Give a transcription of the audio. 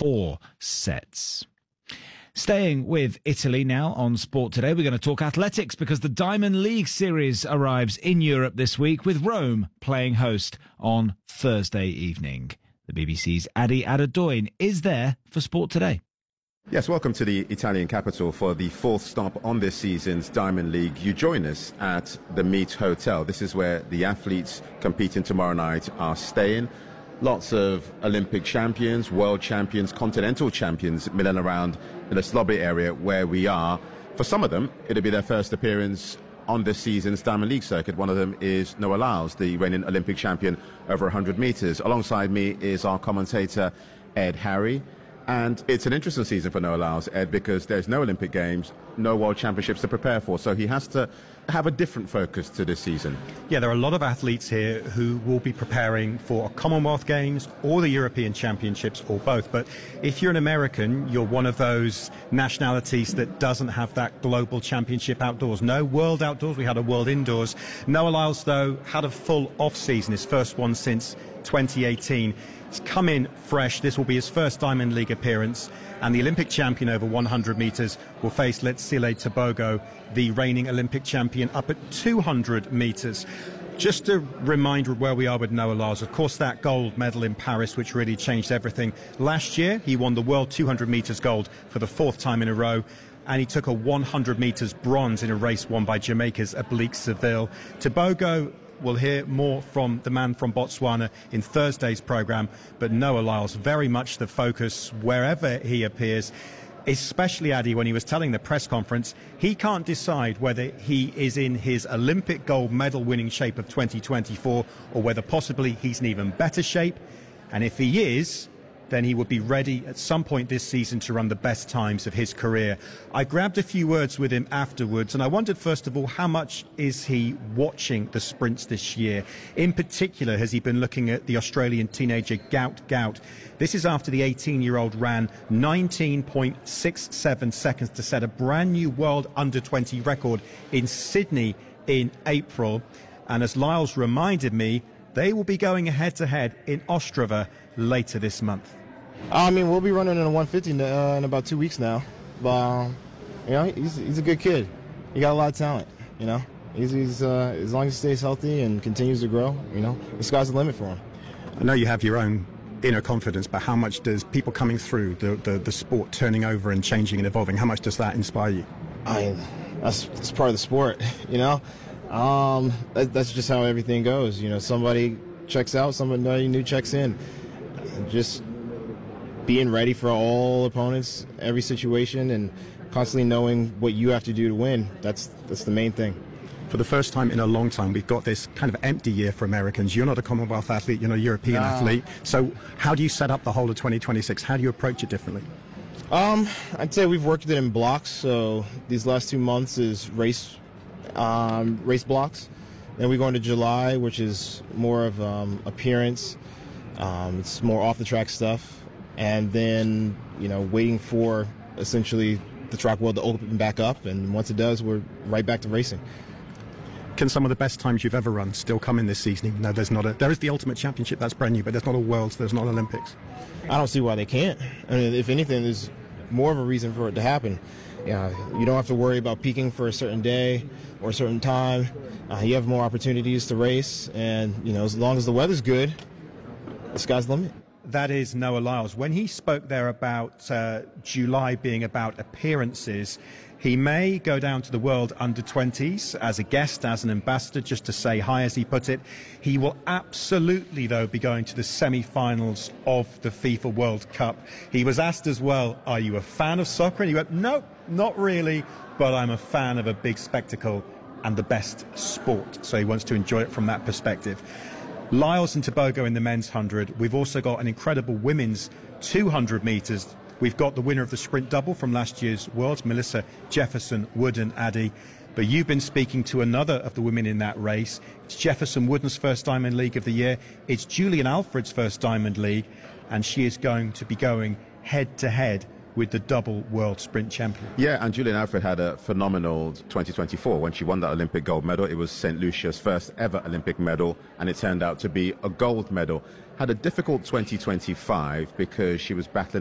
4 sets. Staying with Italy now on Sport Today, we're going to talk athletics because the Diamond League Series arrives in Europe this week with Rome playing host on Thursday evening. The BBC's Adi Adadoin is there for Sport Today. Yes, welcome to the Italian capital for the fourth stop on this season's Diamond League. You join us at the Meet Hotel. This is where the athletes competing tomorrow night are staying. Lots of Olympic champions, world champions, continental champions milling around in the Slobby area where we are. For some of them, it'll be their first appearance on this season's Diamond League circuit. One of them is Noah Lyles, the reigning Olympic champion over 100 metres. Alongside me is our commentator, Ed Harry. And it's an interesting season for Noah Lyles, Ed, because there's no Olympic Games, no World Championships to prepare for. So he has to have a different focus to this season. Yeah, there are a lot of athletes here who will be preparing for Commonwealth Games or the European Championships or both. But if you're an American, you're one of those nationalities that doesn't have that global championship outdoors. No World Outdoors, we had a World Indoors. Noah Lyles, though, had a full off-season, his first one since 2018. He's come in fresh. This will be his first Diamond League appearance, and the Olympic champion over 100 metres will face Letsile Tebogo, the reigning Olympic champion up at 200 metres. Just a reminder of where we are with Noah Lyles. Of course, that gold medal in Paris, which really changed everything. Last year, he won the World 200 metres gold for the fourth time in a row, and he took a 100 metres bronze in a race won by Jamaica's Oblique Seville. Tebogo, we'll hear more from the man from Botswana in Thursday's programme, but Noah Lyles very much the focus wherever he appears, especially, Addy, when he was telling the press conference, he can't decide whether he is in his Olympic gold medal winning shape of 2024 or whether possibly he's in even better shape. And if he is, then he would be ready at some point this season to run the best times of his career. I grabbed a few words with him afterwards, and I wondered, first of all, how much is he watching the sprints this year? In particular, has he been looking at the Australian teenager Gout? This is after the 18-year-old ran 19.67 seconds to set a brand new world under-20 record in Sydney in April. And as Lyles reminded me, they will be going head-to-head in Ostrava later this month. I mean, we'll be running in a 150 in about 2 weeks now. But, he's a good kid. He got a lot of talent, He's as long as he stays healthy and continues to grow, the sky's the limit for him. I know you have your own inner confidence, but how much does people coming through, the sport turning over and changing and evolving, how much does that inspire you? That's part of the sport, That's just how everything goes. Somebody checks out, somebody new checks in. Just being ready for all opponents, every situation, and constantly knowing what you have to do to win. That's the main thing. For the first time in a long time, we've got this kind of empty year for Americans. You're not a Commonwealth athlete, you're not a European athlete. So how do you set up the whole of 2026? How do you approach it differently? I'd say we've worked it in blocks. So these last 2 months is race blocks. Then we go into July, which is more of appearance. It's more off-the-track stuff. And then, waiting for essentially the track world to open back up. And once it does, we're right back to racing. Can some of the best times you've ever run still come in this season? No, there is the Ultimate Championship, that's brand new, but there's not a Worlds, there's not Olympics. I don't see why they can't. I mean, if anything, there's more of a reason for it to happen. You don't have to worry about peaking for a certain day or a certain time. You have more opportunities to race, and as long as the weather's good, the sky's the limit. That is Noah Lyles. When he spoke there about July being about appearances, he may go down to the World Under-20s as a guest, as an ambassador, just to say hi, as he put it. He will absolutely, though, be going to the semi-finals of the FIFA World Cup. He was asked as well, are you a fan of soccer? And he went, no, not really, but I'm a fan of a big spectacle and the best sport. So he wants to enjoy it from that perspective. Lyles and Tebogo in the men's 100. We've also got an incredible women's 200 metres. We've got the winner of the sprint double from last year's Worlds, Melissa Jefferson Wooden, Addy. But you've been speaking to another of the women in that race. It's Jefferson Wooden's first Diamond League of the year. It's Julian Alfred's first Diamond League. And she is going to be going head-to-head with the double world sprint champion. Yeah, and Julian Alfred had a phenomenal 2024 when she won that Olympic gold medal. It was St. Lucia's first ever Olympic medal, and it turned out to be a gold medal. Had a difficult 2025 because she was battling